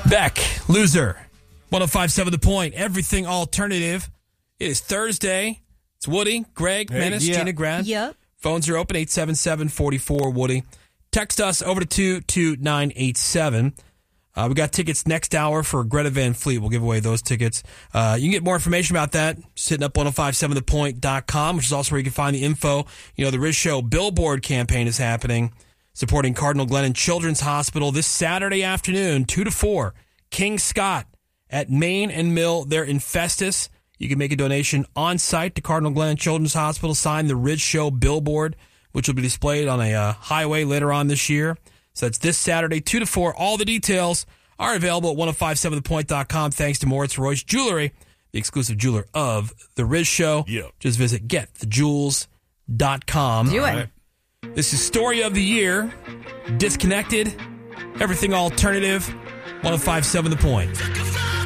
Beck, loser. 105.7 The Point. Everything alternative. It is Thursday. It's Woody, Greg, Menace, Gina, Grant. Yep. Phones are open, 877-44-WOODY. Text us over to 22987. We got tickets next hour for Greta Van Fleet. We'll give away those tickets. You can get more information about that sitting up 1057thepoint.com, which is also where you can find the info. You know, the Riz Show Billboard campaign is happening, supporting Cardinal Glennon Children's Hospital this Saturday afternoon, 2 to 4. King Scott at Main and Mill. They're in Festus. You can make a donation on site to Cardinal Glennon Children's Hospital. Sign the Riz Show Billboard, which will be displayed on a highway later on this year. So that's this Saturday, 2 to 4. All the details are available at 1057thepoint.com. Thanks to Moritz Royce Jewelry, the exclusive jeweler of the Riz Show. Yep. Just visit getthejewels.com. Do it. This is Story of the Year. Disconnected. Everything alternative. 1057 The Point.